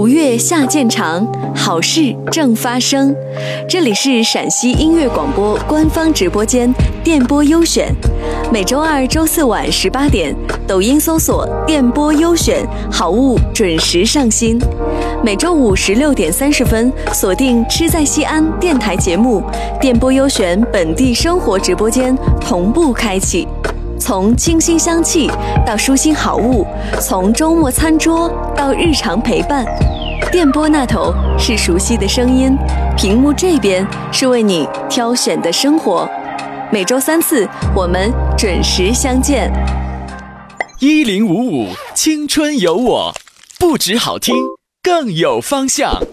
吴越下渐长，好事正发生。这里是陕西音乐广播官方直播间电波优选，每周二、周四晚18点，抖音搜索电波优选，好物准时上新。每周五16点30分，锁定吃在西安电台节目，电波优选本地生活直播间同步开启。从清新香气到舒心好物，从周末餐桌到日常陪伴，电波那头是熟悉的声音，屏幕这边是为你挑选的生活。每周3次，我们准时相见。 1055青春有我，不止好听，更有方向。